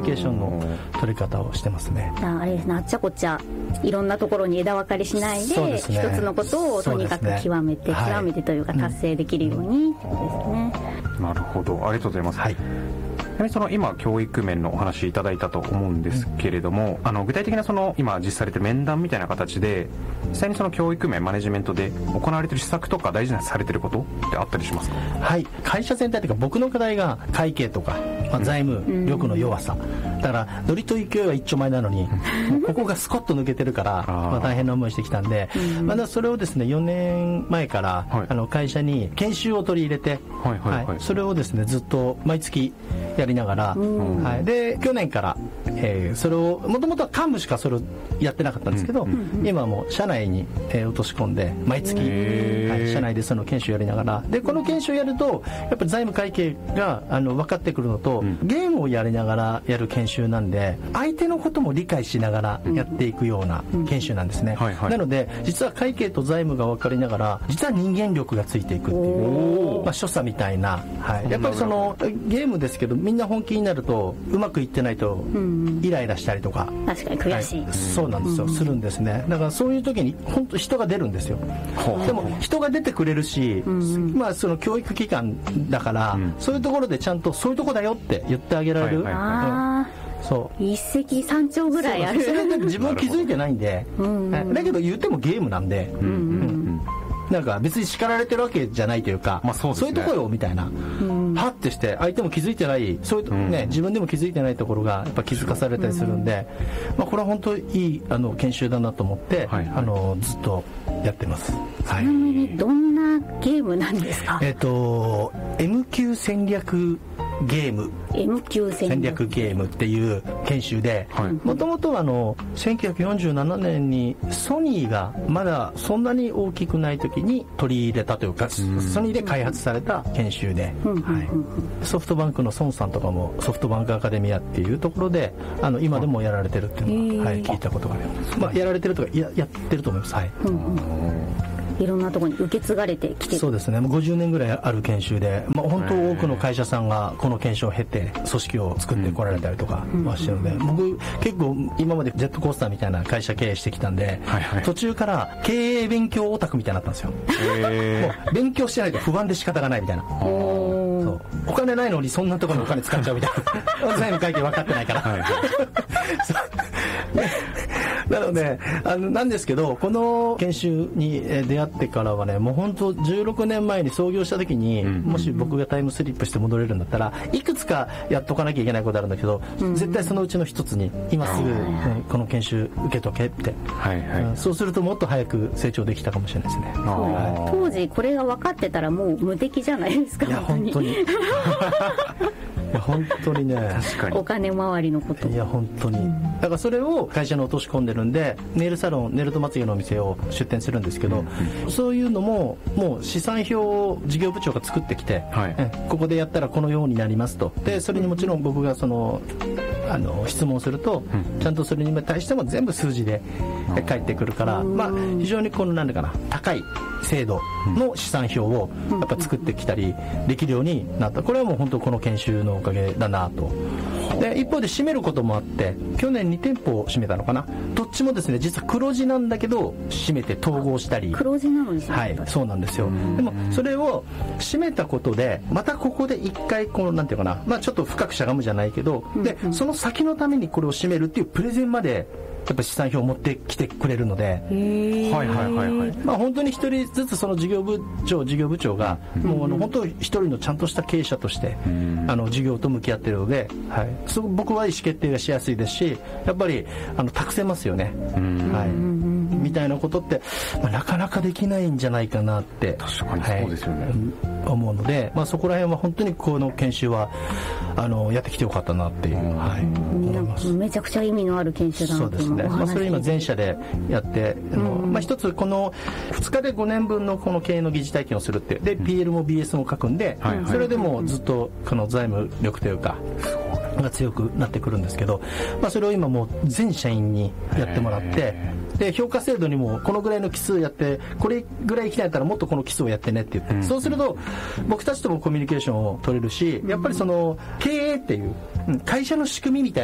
ニケーションの取り方をしてますね。 あれですね、あっちゃこっちゃいろんなところに枝分かれしないで、一つのことをとにかく極めて、極めてというか達成できるようにってことですね。 なるほど、ありがとうございます。その今教育面のお話いただいたと思うんですけれども、具体的なその今実施されている面談みたいな形で実際にその教育面マネジメントで行われている施策とか大事にされていることってあったりしますか？ はい、会社全体というか僕の課題が会計とか、財務力の弱さ、だからノリと勢いは一丁前なのにもうここがスコッと抜けてるから大変な思いしてきたんで、それをですね4年前から、会社に研修を取り入れて、それをですねずっと毎月やりながら、で去年から、それをもともとは幹部しかそれをやってなかったんですけど、今はもう社内に、落とし込んで毎月、社内でその研修やりながら、でこの研修やるとやっぱり財務会計が分かってくるのと、ゲームをやりながらやる研修なんで相手のことも理解しながらやっていくような研修なんですね。なので実は会計と財務が分かりながら実は人間力がついていくっていう、所作みたいな、やっぱりそのゲームですけどみんな本気になるとうまくいってないとイライラしたりとか、 確かに悔しい、 そうなんですよ、するんですね。だからそういう時に本当人が出るんですよ。でも人が出てくれるし、その教育機関だから、そういうところでちゃんとそういうとこだよって言ってあげられる、そう一石三鳥ぐらいある。それで自分は気づいてないんで、だけど言ってもゲームなんで、なんか別に叱られてるわけじゃないというか、そういうとこよみたいな、はってして相手も気づいてない、そういうね、自分でも気づいてないところがやっぱ気づかされたりするんで、これは本当にいい研修だなと思って、ずっとやってます。 ちなみにどんなゲームなんですか ？M 級戦略ゲーム、 M 級戦略ゲームっていう研修で、もともとは1947年にソニーがまだそんなに大きくない時に取り入れたというか、ソニーで開発された研修で、ソフトバンクの孫さんとかもソフトバンクアカデミアっていうところで今でもやられてるっていうのは、聞いたことがあります。やられてるとか やってると思います。 いろんなところに受け継がれてきてる。 そうですね、もう50年ぐらいある研修で、本当多くの会社さんがこの研修を経て組織を作ってこられたりとかしてるので、僕結構今までジェットコースターみたいな会社経営してきたんで、途中から経営勉強オタクみたいになったんですよ。もう勉強してないと不安で仕方がないみたいな。そうお金ないのにそんなところにお金使っちゃうみたいな。財務会計分かってないから。なのでなんですけど、この研修に出会ってからはね、もう本当16年前に創業した時に、もし僕がタイムスリップして戻れるんだったらいくつかやっとかなきゃいけないことあるんだけど、絶対そのうちの一つに今すぐ、この研修受けとけって、そうするともっと早く成長できたかもしれないですね。 当時これが分かってたらもう無敵じゃないですか。 いや本当に本当にね、 確かにお金回りのこと、 いや本当に、だからそれを会社に落とし込んでるんで、ネイルサロンネルトまつげのお店を出店するんですけど、そういうのももう試算表を事業部長が作ってきて、ここでやったらこのようになりますと。でそれにもちろん僕がその質問すると、ちゃんとそれに対しても全部数字で返ってくるから、非常にこのなんだかな、高い精度の試算表をやっぱ作ってきたりできるようになった。これはもう本当この研修のおかげだなと。で一方で閉めることもあって、去年2店舗閉めたのかな。どっちもですね、実は黒字なんだけど閉めて統合したり。 黒字なのにそうなんですよ。でもそれを閉めたことでまたここで一回このなんていうかな、ちょっと深くしゃがむじゃないけど、でその先のためにこれを閉めるっていうプレゼンまでやっぱ試算表を持ってきてくれるので、本当に一人ずつその事業部長がもう本当一人のちゃんとした経営者として事業と向き合っているので、すごく僕は意思決定がしやすいですし、やっぱり託せますよね。みたいなことって、なかなかできないんじゃないかなって確かにそうですよね、 思うので、そこら辺は本当にこの研修はやってきてよかったなっていう、思います。 めちゃくちゃ意味のある研修だなと。 そうですね、それ今全社でやって一つこの2日で5年分のこの経営の疑似体験をするってで PL も BS も書くんで、それでもずっとこの財務力というかが強くなってくるんですけど、それを今もう全社員にやってもらって、で評価制度にもこのぐらいの奇数やって、これぐらい行きたいったらもっとこの奇数をやってねって言って、そうすると僕たちともコミュニケーションを取れるし、やっぱりその経営っていう会社の仕組みみたいな